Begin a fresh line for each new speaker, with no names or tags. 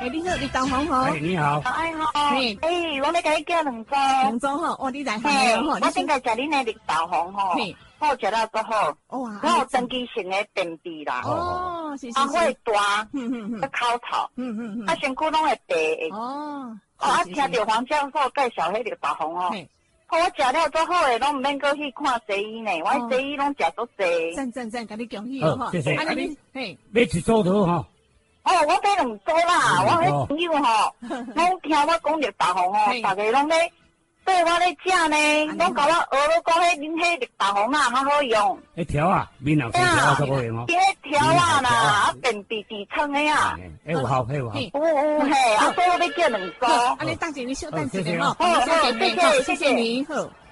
哎，你好，你导航好。
哎，你好。
哎好，我咧甲你叫两组
吼，哦，你来
嘿，我顶个食恁的绿豆红吼，好食了都好，
哇，
我有长期性的便秘啦，
哦，是，
会大，口臭，身躯拢会白，听到黄教授介绍迄绿豆红哦。我食了做好诶，拢毋免搁去看西医呢。我西医拢食足济。
赞，甲你恭喜哦！
谢谢。
啊，你嘿，
买一组头哈。
哦，我买两组啦。我迄朋友吼，拢听我讲绿豆红哦，逐个拢咧对我咧食呢，拢甲我学了讲迄恁迄绿豆红啊，较好用。
迄条啊，面老细条较好用哦。
迄条啊啦，便秘痔疮的啊。
有效，有效。
有嘿，所以我要叫两组。
啊，你大姐，你稍等一下吼。
好，
谢谢你，好。